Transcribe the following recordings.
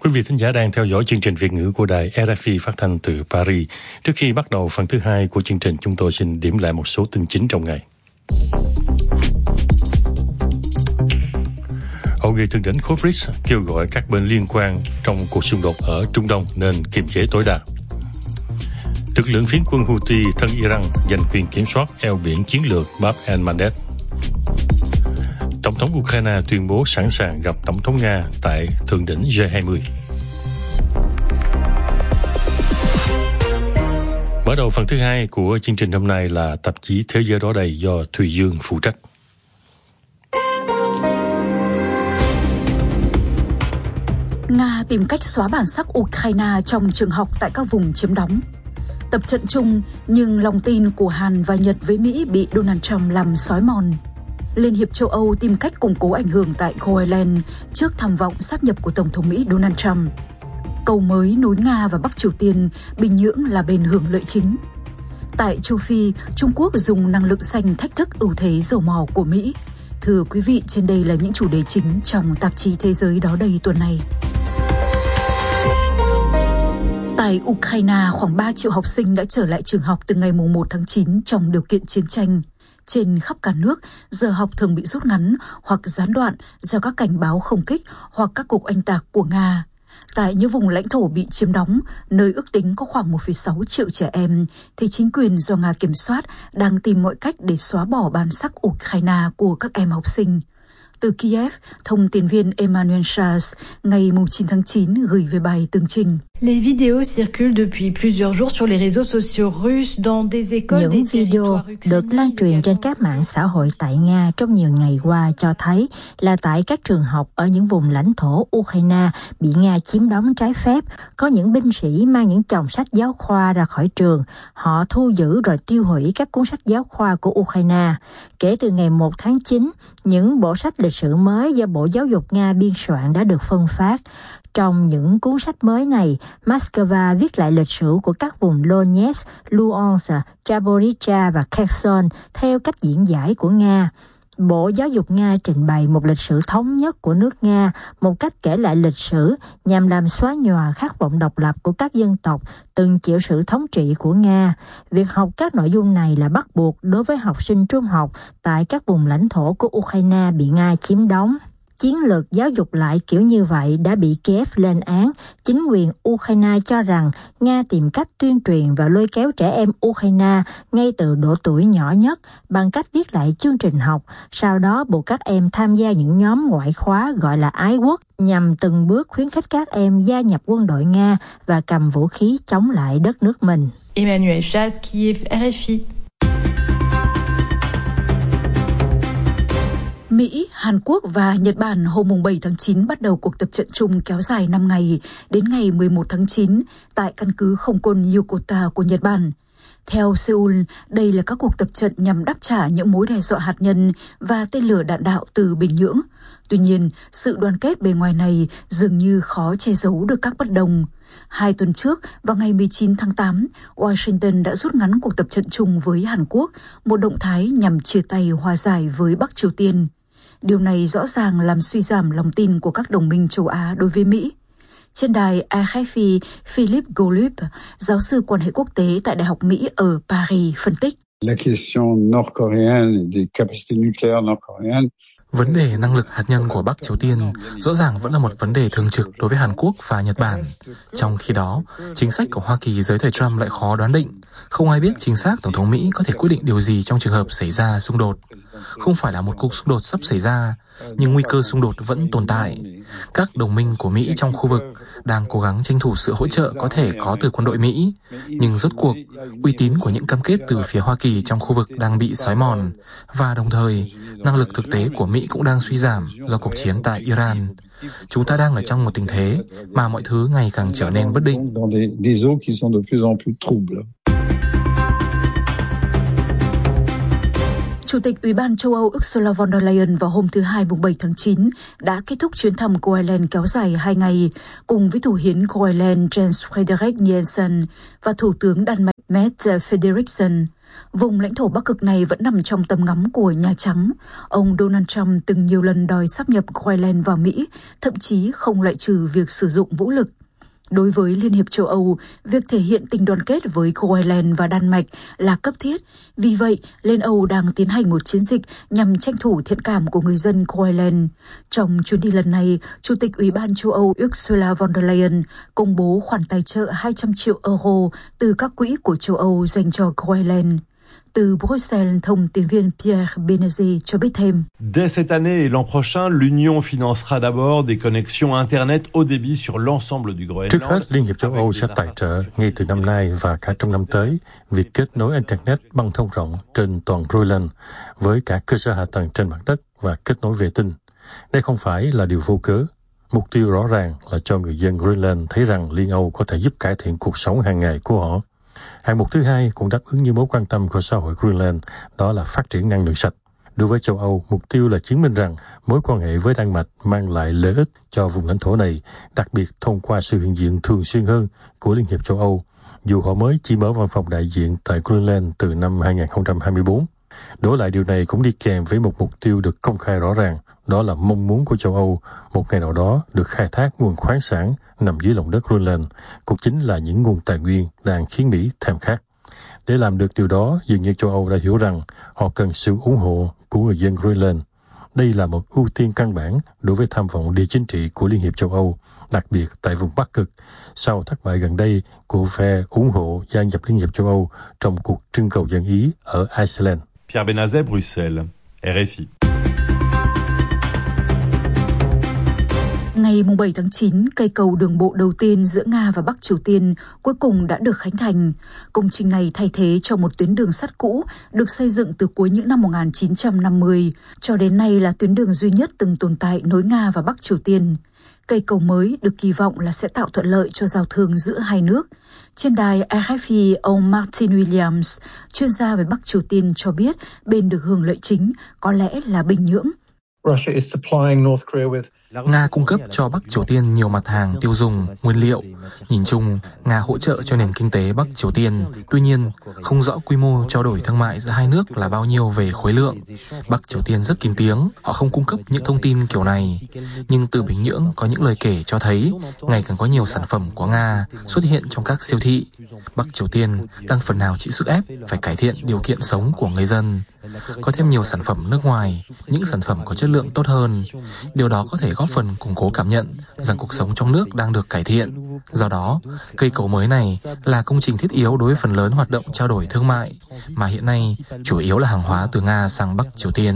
Quý vị thính giả đang theo dõi chương trình Việt ngữ của đài RFI phát thanh từ Paris. Trước khi bắt đầu phần thứ hai của chương trình, chúng tôi xin điểm lại một số tin chính trong ngày. Hội nghị thượng đỉnh khối BRICS kêu gọi các bên liên quan trong cuộc xung đột ở Trung Đông nên kiềm chế tối đa. Lực lượng phiến quân Houthi thân Iran giành quyền kiểm soát eo biển chiến lược Bab el-Mandeb. Tổng thống Ukraine tuyên bố sẵn sàng gặp Tổng thống Nga tại thượng đỉnh G20. Mở đầu phần thứ hai của chương trình hôm nay là tạp chí Thế giới đó đây do Thùy Dương phụ trách. Nga tìm cách xóa bản sắc Ukraine trong trường học tại các vùng chiếm đóng. Tập trận chung nhưng lòng tin của Hàn và Nhật với Mỹ bị Donald Trump làm xói mòn. Liên hiệp châu Âu tìm cách củng cố ảnh hưởng tại Groenland trước tham vọng sáp nhập của Tổng thống Mỹ Donald Trump. Cầu mới nối Nga và Bắc Triều Tiên, Bình Nhưỡng là bên hưởng lợi chính. Tại châu Phi, Trung Quốc dùng năng lượng xanh thách thức ưu thế dầu mỏ của Mỹ. Thưa quý vị, trên đây là những chủ đề chính trong tạp chí Thế giới đó đây tuần này. Tại Ukraine, khoảng 3 triệu học sinh đã trở lại trường học từ ngày 1 tháng 9 trong điều kiện chiến tranh. Trên khắp cả nước, giờ học thường bị rút ngắn hoặc gián đoạn do các cảnh báo không kích hoặc các cuộc oanh tạc của Nga. Tại những vùng lãnh thổ bị chiếm đóng, nơi ước tính có khoảng 1,6 triệu trẻ em, thì chính quyền do Nga kiểm soát đang tìm mọi cách để xóa bỏ bản sắc Ukraine của các em học sinh. Từ Kiev, thông tin viên Emmanuel Charles ngày 9 tháng 9 gửi về bài tường trình. Les vidéos circulent depuis plusieurs jours sur les réseaux sociaux russes dans des écoles. Những video được lan truyền trên các mạng xã hội tại Nga trong nhiều ngày qua cho thấy là tại các trường học ở những vùng lãnh thổ Ukraine bị Nga chiếm đóng trái phép, có những binh sĩ mang những chồng sách giáo khoa ra khỏi trường. Họ thu giữ rồi tiêu hủy các cuốn sách giáo khoa của Ukraine. Kể từ ngày 1 tháng 9, những bộ sách lịch sử mới do Bộ Giáo dục Nga biên soạn đã được phân phát. Trong những cuốn sách mới này, Moscow viết lại lịch sử của các vùng Donetsk, Luhansk, Zaporizhzhia và Kherson theo cách diễn giải của Nga. Bộ Giáo dục Nga trình bày một lịch sử thống nhất của nước Nga, một cách kể lại lịch sử nhằm làm xóa nhòa khát vọng độc lập của các dân tộc từng chịu sự thống trị của Nga. Việc học các nội dung này là bắt buộc đối với học sinh trung học tại các vùng lãnh thổ của Ukraine bị Nga chiếm đóng. Chiến lược giáo dục lại kiểu như vậy đã bị Kiev lên án. Chính quyền Ukraine cho rằng Nga tìm cách tuyên truyền và lôi kéo trẻ em Ukraine ngay từ độ tuổi nhỏ nhất bằng cách viết lại chương trình học, sau đó buộc các em tham gia những nhóm ngoại khóa gọi là ái quốc, nhằm từng bước khuyến khích các em gia nhập quân đội Nga và cầm vũ khí chống lại đất nước mình. Emmanuel Charles, Kiev, RFI. Mỹ, Hàn Quốc và Nhật Bản hôm 7 tháng 9 bắt đầu cuộc tập trận chung kéo dài 5 ngày đến ngày 11 tháng 9 tại căn cứ không quân Yokota của Nhật Bản. Theo Seoul, đây là các cuộc tập trận nhằm đáp trả những mối đe dọa hạt nhân và tên lửa đạn đạo từ Bình Nhưỡng. Tuy nhiên, sự đoàn kết bề ngoài này dường như khó che giấu được các bất đồng. 2 tuần trước, vào ngày 19 tháng 8, Washington đã rút ngắn cuộc tập trận chung với Hàn Quốc, một động thái nhằm chia tay hòa giải với Bắc Triều Tiên. Điều này rõ ràng làm suy giảm lòng tin của các đồng minh châu Á đối với Mỹ. Trên đài RFI, Philip Gottlieb, giáo sư quan hệ quốc tế tại Đại học Mỹ ở Paris, phân tích. La question nord-coréenne des capacités nucléaires nord-coréennes. Vấn đề năng lực hạt nhân của Bắc Triều Tiên rõ ràng vẫn là một vấn đề thường trực đối với Hàn Quốc và Nhật Bản. Trong khi đó, chính sách của Hoa Kỳ dưới thời Trump lại khó đoán định. Không ai biết chính xác Tổng thống Mỹ có thể quyết định điều gì trong trường hợp xảy ra xung đột. Không phải là một cuộc xung đột sắp xảy ra, nhưng nguy cơ xung đột vẫn tồn tại. Các đồng minh của Mỹ trong khu vực đang cố gắng tranh thủ sự hỗ trợ có thể có từ quân đội Mỹ, nhưng rốt cuộc, uy tín của những cam kết từ phía Hoa Kỳ trong khu vực đang bị xói mòn, và đồng thời, năng lực thực tế của Mỹ cũng đang suy giảm do cuộc chiến tại Iran. Chúng ta đang ở trong một tình thế mà mọi thứ ngày càng trở nên bất định. Chủ tịch Ủy ban châu Âu Ursula von der Leyen vào hôm thứ Hai 7 tháng 9 đã kết thúc chuyến thăm Groenland kéo dài 2 ngày cùng với thủ hiến Groenland Jens Frederik Nielsen và Thủ tướng Đan Mạch Mette Frederiksen. Vùng lãnh thổ Bắc Cực này vẫn nằm trong tầm ngắm của Nhà Trắng. Ông Donald Trump từng nhiều lần đòi sáp nhập Groenland vào Mỹ, thậm chí không loại trừ việc sử dụng vũ lực. Đối với Liên hiệp châu Âu, việc thể hiện tình đoàn kết với Groenland và Đan Mạch là cấp thiết. Vì vậy, Liên Âu đang tiến hành một chiến dịch nhằm tranh thủ thiện cảm của người dân Groenland. Trong chuyến đi lần này, Chủ tịch Ủy ban châu Âu Ursula von der Leyen công bố khoản tài trợ 200 triệu euro từ các quỹ của châu Âu dành cho Groenland. Từ Bruxelles, thông tin viên Pierre Benezet cho biết thêm. Dès cette année et l'an prochain, l'Union financera d'abord des connexions Internet haut débit sur l'ensemble du Groenland. Trước hết, Liên hiệp châu Âu sẽ tài trợ ngay từ năm nay và cả trong năm tới việc kết nối Internet băng thông rộng trên toàn Groenland với cả cơ sở hạ tầng trên mặt đất và kết nối vệ tinh. Đây không phải là điều vô cớ. Mục tiêu rõ ràng là cho người dân Groenland thấy rằng Liên Âu có thể giúp cải thiện cuộc sống hàng ngày của họ. Hạng mục thứ hai cũng đáp ứng như mối quan tâm của xã hội Groenland, đó là phát triển năng lượng sạch. Đối với châu Âu, mục tiêu là chứng minh rằng mối quan hệ với Đan Mạch mang lại lợi ích cho vùng lãnh thổ này, đặc biệt thông qua sự hiện diện thường xuyên hơn của Liên hiệp châu Âu, dù họ mới chỉ mở văn phòng đại diện tại Groenland từ năm 2024. Đổi lại điều này cũng đi kèm với một mục tiêu được công khai rõ ràng, đó là mong muốn của châu Âu một ngày nào đó được khai thác nguồn khoáng sản nằm dưới lòng đất Groenland, cũng chính là những nguồn tài nguyên đang khiến Mỹ thèm khát. Để làm được điều đó, dường như châu Âu đã hiểu rằng họ cần sự ủng hộ của người dân Groenland. Đây là một ưu tiên căn bản đối với tham vọng địa chính trị của Liên hiệp châu Âu, đặc biệt tại vùng Bắc Cực, sau thất bại gần đây của phe ủng hộ gia nhập Liên hiệp châu Âu trong cuộc trưng cầu dân Ý ở Iceland. Pierre Benazet, Bruxelles, RFI. Ngày 7 tháng 9, cây cầu đường bộ đầu tiên giữa Nga và Bắc Triều Tiên cuối cùng đã được khánh thành. Công trình này thay thế cho một tuyến đường sắt cũ được xây dựng từ cuối những năm 1950, cho đến nay là tuyến đường duy nhất từng tồn tại nối Nga và Bắc Triều Tiên. Cây cầu mới được kỳ vọng là sẽ tạo thuận lợi cho giao thương giữa hai nước. Trên đài RFI, ông Martin Williams, chuyên gia về Bắc Triều Tiên cho biết bên được hưởng lợi chính có lẽ là Bình Nhưỡng. Nga cung cấp cho Bắc Triều Tiên nhiều mặt hàng tiêu dùng, nguyên liệu. Nhìn chung, Nga hỗ trợ cho nền kinh tế Bắc Triều Tiên. Tuy nhiên, không rõ quy mô trao đổi thương mại giữa hai nước là bao nhiêu về khối lượng. Bắc Triều Tiên rất kín tiếng, họ không cung cấp những thông tin kiểu này. Nhưng từ Bình Nhưỡng có những lời kể cho thấy ngày càng có nhiều sản phẩm của Nga xuất hiện trong các siêu thị. Bắc Triều Tiên đang phần nào chịu sức ép phải cải thiện điều kiện sống của người dân. Có thêm nhiều sản phẩm nước ngoài, những sản phẩm có chất lượng tốt hơn. Điều đó có thể góp phần củng cố cảm nhận rằng cuộc sống trong nước đang được cải thiện. Do đó, cây cầu mới này là công trình thiết yếu đối với phần lớn hoạt động trao đổi thương mại, mà hiện nay chủ yếu là hàng hóa từ Nga sang Bắc Triều Tiên.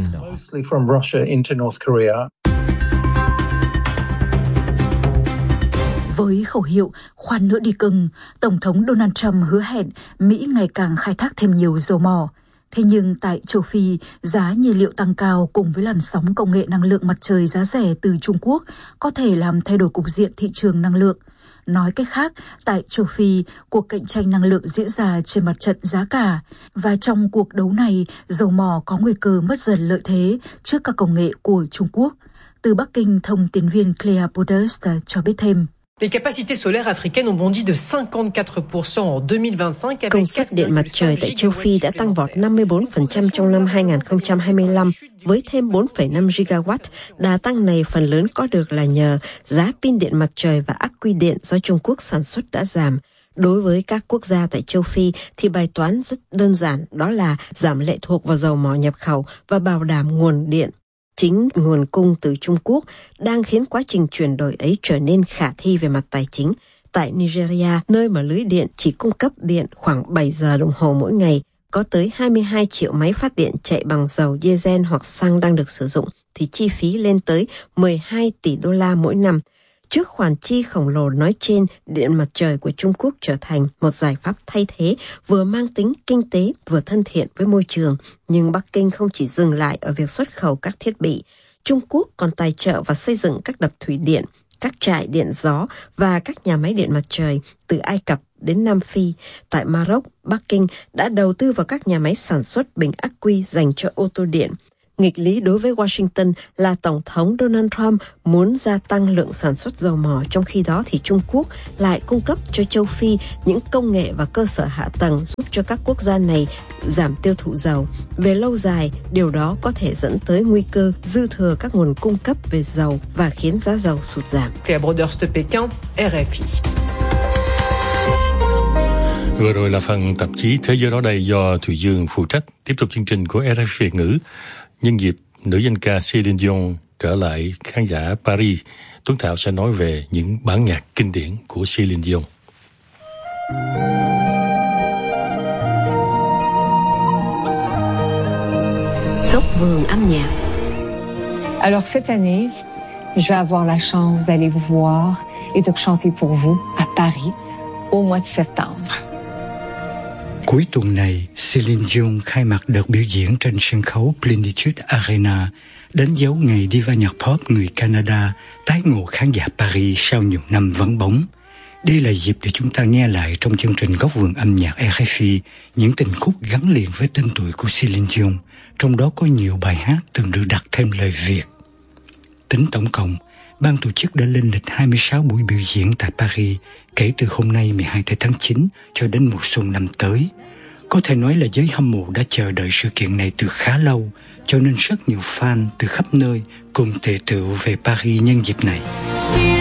Với khẩu hiệu khoan nữa đi cưng, Tổng thống Donald Trump hứa hẹn Mỹ ngày càng khai thác thêm nhiều dầu mỏ. Thế nhưng tại châu Phi, giá nhiên liệu tăng cao cùng với làn sóng công nghệ năng lượng mặt trời giá rẻ từ Trung Quốc có thể làm thay đổi cục diện thị trường năng lượng. Nói cách khác, tại châu Phi, cuộc cạnh tranh năng lượng diễn ra trên mặt trận giá cả. Và trong cuộc đấu này, dầu mỏ có nguy cơ mất dần lợi thế trước các công nghệ của Trung Quốc. Từ Bắc Kinh, thông tin viên Claire Podest cho biết thêm. Les capacités solaires africaines ont bondi de 54% en 2025. Công suất điện mặt trời tại châu Phi đã tăng vọt 54% trong năm 2025 với thêm 4,5 gigawatt. Đà tăng này phần lớn có được là nhờ giá pin điện mặt trời và ắc quy điện do Trung Quốc sản xuất đã giảm. Đối với các quốc gia tại châu Phi thì bài toán rất đơn giản, đó là giảm lệ thuộc vào dầu mỏ nhập khẩu và bảo đảm nguồn điện. Chính nguồn cung từ Trung Quốc đang khiến quá trình chuyển đổi ấy trở nên khả thi về mặt tài chính. Tại Nigeria, nơi mà lưới điện chỉ cung cấp điện khoảng 7 giờ đồng hồ mỗi ngày, có tới 22 triệu máy phát điện chạy bằng dầu diesel hoặc xăng đang được sử dụng, thì chi phí lên tới 12 tỷ đô la mỗi năm. Trước khoản chi khổng lồ nói trên, điện mặt trời của Trung Quốc trở thành một giải pháp thay thế vừa mang tính kinh tế vừa thân thiện với môi trường. Nhưng Bắc Kinh không chỉ dừng lại ở việc xuất khẩu các thiết bị. Trung Quốc còn tài trợ và xây dựng các đập thủy điện, các trại điện gió và các nhà máy điện mặt trời từ Ai Cập đến Nam Phi. Tại Maroc, Bắc Kinh đã đầu tư vào các nhà máy sản xuất bình ắc quy dành cho ô tô điện. Nghịch lý đối với Washington là Tổng thống Donald Trump muốn gia tăng lượng sản xuất dầu mỏ, trong khi đó thì Trung Quốc lại cung cấp cho châu Phi những công nghệ và cơ sở hạ tầng giúp cho các quốc gia này giảm tiêu thụ dầu. Về lâu dài, điều đó có thể dẫn tới nguy cơ dư thừa các nguồn cung cấp về dầu và khiến giá dầu sụt giảm. Claire Broders de Pékin, RFI. Vừa rồi là phần tạp chí Thế giới đó đây do Thùy Dương phụ trách. Tiếp tục chương trình của RFI Việt ngữ. Nhân dịp nữ danh ca Céline Dion trở lại khán giả Paris, Tuấn Thảo sẽ nói về những bản nhạc kinh điển của Céline Dion. Góc vườn âm nhạc. Alors cette année, je vais avoir la chance d'aller vous voir et de chanter pour vous à Paris au mois de septembre. Cuối tuần này, Céline Dion khai mạc đợt biểu diễn trên sân khấu Plenitude Arena, đánh dấu ngày diva nhạc pop người Canada tái ngộ khán giả Paris sau nhiều năm vắng bóng. Đây là dịp để chúng ta nghe lại trong chương trình Góc vườn âm nhạc RFI những tình khúc gắn liền với tên tuổi của Céline Dion, trong đó có nhiều bài hát từng được đặt thêm lời Việt. Tính tổng cộng, ban tổ chức đã lên lịch 26 buổi biểu diễn tại Paris kể từ hôm nay 12 tháng 9 cho đến mùa xuân năm tới. Có thể nói là giới hâm mộ đã chờ đợi sự kiện này từ khá lâu, cho nên rất nhiều fan từ khắp nơi cùng tề tựu về Paris nhân dịp này.